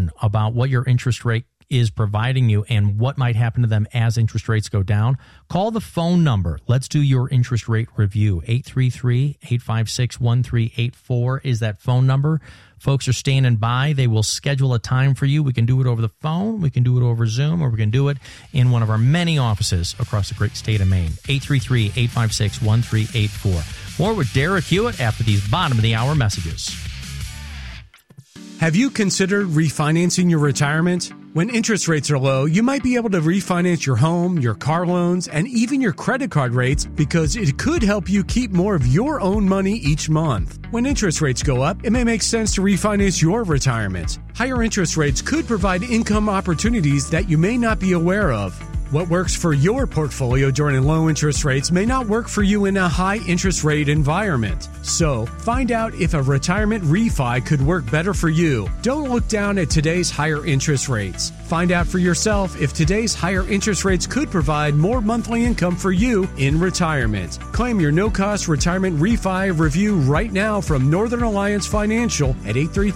learn about what your interest rate is providing you and what might happen to them as interest rates go down, call the phone number. Let's do your interest rate review. 833-856-1384 is that phone number. Folks are standing by. They will schedule a time for you. We can do it over the phone, we can do it over Zoom, or we can do it in one of our many offices across the great state of Maine. 833-856-1384. More with Derek Hewitt after these bottom of the hour messages. Have you considered refinancing your retirement? When interest rates are low, you might be able to refinance your home, your car loans, and even your credit card rates because it could help you keep more of your own money each month. When interest rates go up, it may make sense to refinance your retirement. Higher interest rates could provide income opportunities that you may not be aware of. What works for your portfolio during low interest rates may not work for you in a high interest rate environment. So, find out if a retirement refi could work better for you. Don't look down at today's higher interest rates. Find out for yourself if today's higher interest rates could provide more monthly income for you in retirement. Claim your no-cost retirement refi review right now from Northern Alliance Financial at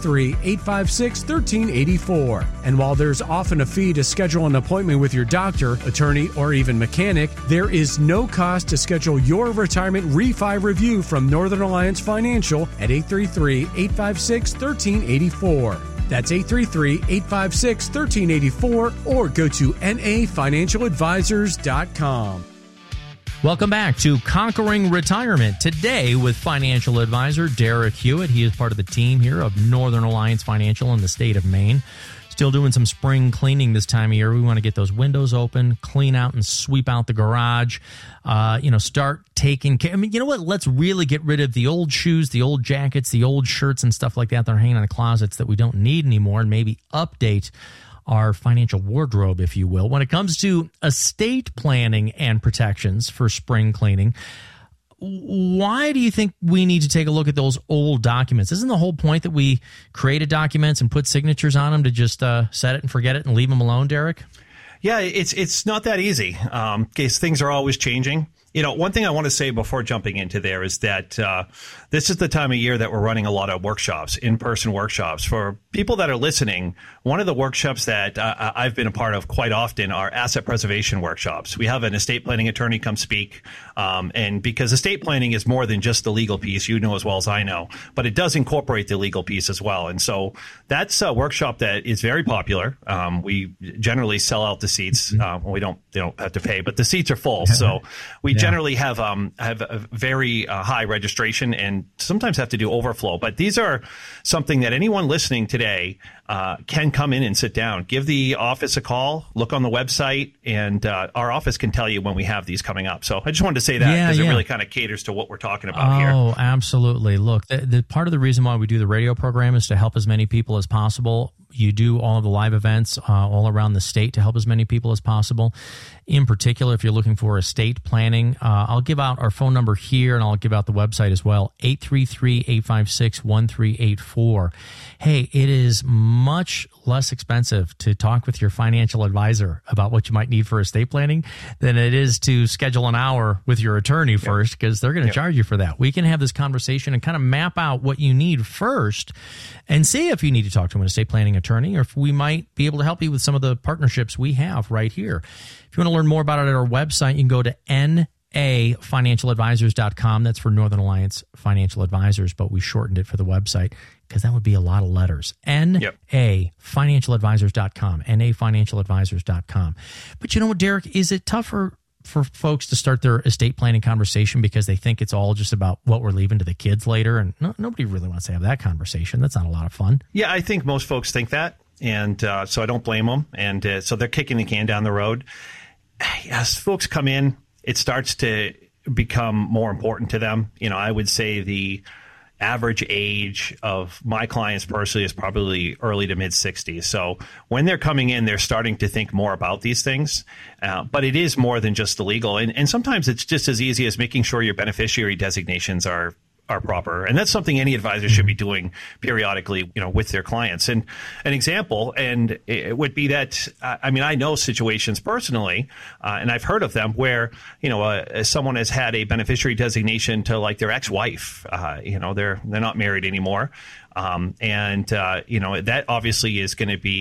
833-856-1384. And while there's often a fee to schedule an appointment with your doctor, attorney, or even mechanic, there is no cost to schedule your retirement refi review from Northern Alliance Financial at 833-856-1384. That's 833-856-1384 or go to nafinancialadvisors.com. Welcome back to Conquering Retirement. Today with financial advisor Derek Hewitt. He is part of the team here of Northern Alliance Financial in the state of Maine. Still doing some spring cleaning this time of year. We want to get those windows open, clean out and sweep out the garage, start taking care. I mean, you know what? Let's really get rid of the old shoes, the old jackets, the old shirts and stuff like that that are hanging on the closets that we don't need anymore, and maybe update our financial wardrobe, if you will. When it comes to estate planning and protections for spring cleaning, why do you think we need to take a look at those old documents? Isn't the whole point that we created documents and put signatures on them to just set it and forget it and leave them alone, Derek? Yeah, it's not that easy because things are always changing. You know, one thing I want to say before jumping into there is that this is the time of year that we're running a lot of workshops, in-person workshops. For people that are listening, one of the workshops that I've been a part of quite often are asset preservation workshops. We have an estate planning attorney come speak, and because estate planning is more than just the legal piece, you know as well as I know, but it does incorporate the legal piece as well. And so that's a workshop that is very popular. We generally sell out the seats. They don't have to pay, but the seats are full. So we generally have a very high registration and sometimes have to do overflow. But these are something that anyone listening today can come in and sit down. Give the office a call, look on the website, and our office can tell you when we have these coming up. So I just wanted to say that because it really kind of caters to what we're talking about here. Oh, absolutely. Look, the part of the reason why we do the radio program is to help as many people as possible. You do all of the live events all around the state to help as many people as possible. In particular, if you're looking for estate planning, I'll give out our phone number here, and I'll give out the website as well, 833-856-1384. Hey, it is much less expensive to talk with your financial advisor about what you might need for estate planning than it is to schedule an hour with your attorney first, because they're going to charge you for that. We can have this conversation and kind of map out what you need first and see if you need to talk to an estate planning attorney or if we might be able to help you with some of the partnerships we have right here. If you want to learn more about it at our website, you can go to nafinancialadvisors.com. That's for Northern Alliance Financial Advisors, but we shortened it for the website because that would be a lot of letters. nafinancialadvisors.com, nafinancialadvisors.com. But you know what, Derek, is it tougher for folks to start their estate planning conversation because they think it's all just about what we're leaving to the kids later? And nobody really wants to have that conversation. That's not a lot of fun. Yeah, I think most folks think that. And so I don't blame them. And so they're kicking the can down the road. As folks come in, it starts to become more important to them. You know, I would say the average age of my clients personally is probably early to mid 60s. So when they're coming in, they're starting to think more about these things. But it is more than just the legal. And sometimes it's just as easy as making sure your beneficiary designations are proper. And that's something any advisor should be doing periodically, with their clients. And an example, and it would be that, I know situations personally, and I've heard of them where, someone has had a beneficiary designation to like their ex-wife, they're not married anymore. That obviously is going to be